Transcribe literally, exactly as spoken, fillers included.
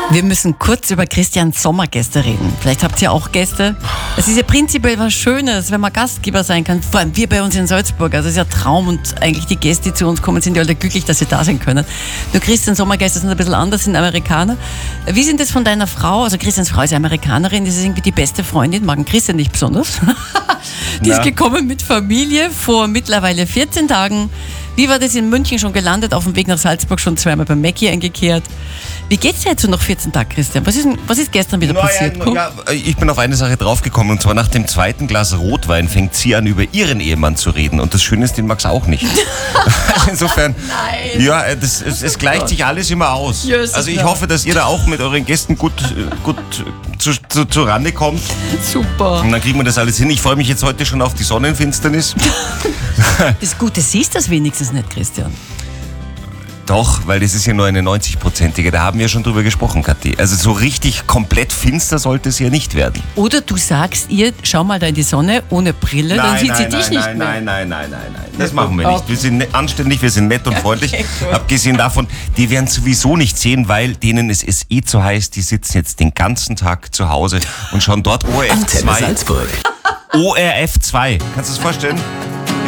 Wir müssen kurz über Christians Sommergäste reden. Vielleicht habt ihr auch Gäste. Es ist ja prinzipiell was Schönes, wenn man Gastgeber sein kann. Vor allem wir bei uns in Salzburg. Also es ist ja Traum und eigentlich die Gäste, die zu uns kommen, sind ja alle glücklich, dass sie da sein können. Nur Christians Sommergäste sind ein bisschen anders, sind Amerikaner. Wie sind das von deiner Frau? Also Christians Frau ist ja Amerikanerin, das ist irgendwie die beste Freundin, mag Christian nicht besonders. Die Na. ist gekommen mit Familie vor mittlerweile vierzehn Tagen. Wie war das in München schon gelandet, auf dem Weg nach Salzburg schon zweimal beim Mackie eingekehrt? Wie geht's dir jetzt so noch vierzehn Tage, Christian? Was ist, denn- was ist gestern wieder Naja, passiert? Guck. ja, ich bin auf eine Sache draufgekommen, und zwar nach dem zweiten Glas Rotwein fängt sie an, über ihren Ehemann zu reden. Und das Schöne ist, den mag's auch nicht. Also insofern, Nein. ja, das, es, es gleicht sich alles immer aus. Jesus, Also ich ja. hoffe, dass ihr da auch mit euren Gästen gut, gut zu, zu, zu Rande kommt. Super. Und dann kriegen wir das alles hin. Ich freue mich jetzt heute schon auf die Sonnenfinsternis. Das Gute siehst das wenigstens nicht, Christian. Doch, weil das ist ja nur eine neunzig-prozentige. Da haben wir schon drüber gesprochen, Kathi. Also so richtig komplett finster sollte es ja nicht werden. Oder du sagst ihr, schau mal da in die Sonne ohne Brille, dann sieht sie nein, dich nein, nicht nein, mehr. nein, nein, nein, nein, nein. Das machen wir nicht. Wir sind ne- anständig, wir sind nett und freundlich. Okay, gut. Abgesehen davon, die werden sowieso nicht sehen, weil denen es ist eh zu heiß. Die sitzen jetzt den ganzen Tag zu Hause und schauen dort O R F Antenne zwei. Salzburg. O R F zwei. Kannst du das vorstellen?